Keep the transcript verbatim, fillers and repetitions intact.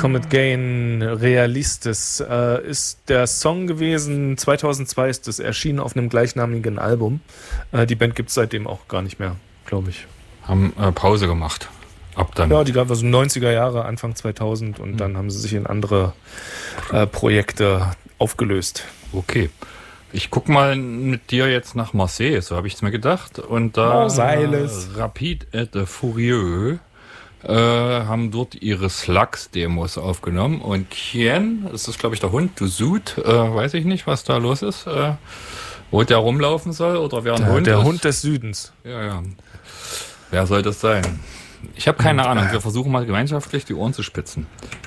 Comet Gain Realistis äh, ist der Song gewesen. zweitausendzwei ist das erschienen auf einem gleichnamigen Album. Äh, die Band gibt es seitdem auch gar nicht mehr, glaube ich. Haben äh, Pause gemacht. Ab dann. Ja, die gab es so neunziger Jahre, Anfang zweitausend und mhm. dann haben sie sich in andere äh, Projekte aufgelöst. Okay. Ich guck mal mit dir jetzt nach Marseille, so habe ich es mir gedacht. Und da äh, Rapide et Furieux äh, haben dort ihre Slugs-Demos aufgenommen. Und Kien, das ist glaube ich der Hund, du Sud, äh, weiß ich nicht, was da los ist, äh, wo der rumlaufen soll oder wer ein der, Hund der ist. Der Hund des Südens. Ja, ja. Wer soll das sein? Ich habe keine Ahnung. Wir versuchen mal gemeinschaftlich die Ohren zu spitzen.